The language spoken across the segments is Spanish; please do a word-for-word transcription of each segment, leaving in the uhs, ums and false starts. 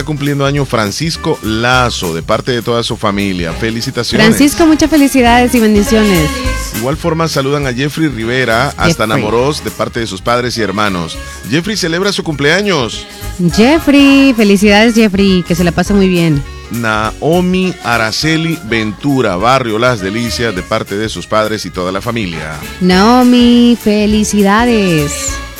cumpliendo años Francisco Lazo, de parte de toda su familia. Felicitaciones. Francisco, muchas felicidades y bendiciones. De igual forma saludan a Jeffrey Rivera, hasta Jeffrey. Namoros, de parte de sus padres y hermanos. Jeffrey celebra su cumpleaños. Jeffrey, felicidades Jeffrey, que se la pase muy bien. Naomi Araceli Ventura, barrio Las Delicias, de parte de sus padres y toda la familia. Naomi, felicidades.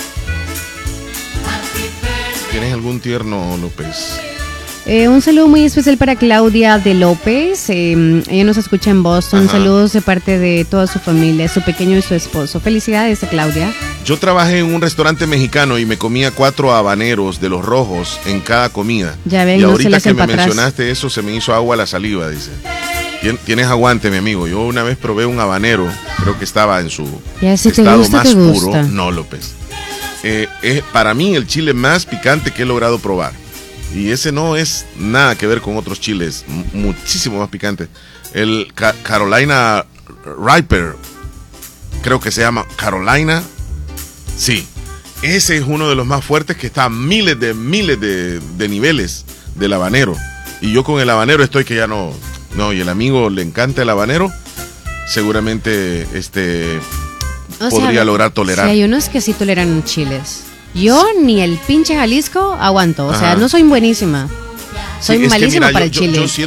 ¿Tienes algún tierno, López? Eh, un saludo muy especial para Claudia de López. Eh, ella nos escucha en Boston. Ajá. Saludos de parte de toda su familia, su pequeño y su esposo. Felicidades a Claudia. Yo trabajé en un restaurante mexicano y me comía cuatro habaneros de los rojos en cada comida. Ya ven, y no se ahorita le que hacen me para atrás. mencionaste eso, se me hizo agua la saliva, dice. Tien- Tienes aguante, mi amigo. Yo una vez probé un habanero, creo que estaba en su Ya, si te estado gusta, más te puro. gusta. No, López. Eh, es para mí el chile más picante que he logrado probar. Y ese no es nada que ver con otros chiles, m- muchísimo más picante. El Ca- Carolina Reaper, creo que se llama Carolina. Sí, ese es uno de los más fuertes que está a miles de miles de, de niveles del habanero. Y yo con el habanero estoy que ya no... No, y el amigo le encanta el habanero, seguramente este O podría sea, lograr tolerar. Sí, hay unos que sí toleran chiles. Yo ni el pinche Jalisco aguanto. O sea, Ajá. no soy buenísima. Sí, Soy es que malísima mira, para yo- el yo- chile. yo siento